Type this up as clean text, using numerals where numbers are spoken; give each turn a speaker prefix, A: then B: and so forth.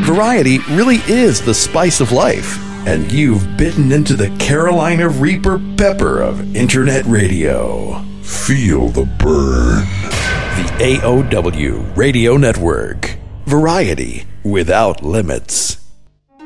A: Variety really is the spice of life, and you've bitten into the Carolina Reaper pepper of Internet radio.
B: Feel the burn.
A: The AOW Radio Network. Variety without limits.